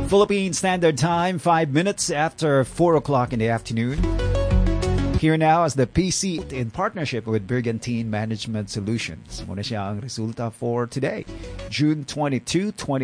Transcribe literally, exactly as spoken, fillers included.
Philippine Standard Time, five minutes after four o'clock in the afternoon. Here now is the P C in partnership with Brigantine Management Solutions. Muna siya ang resulta for today, June twenty-second, twenty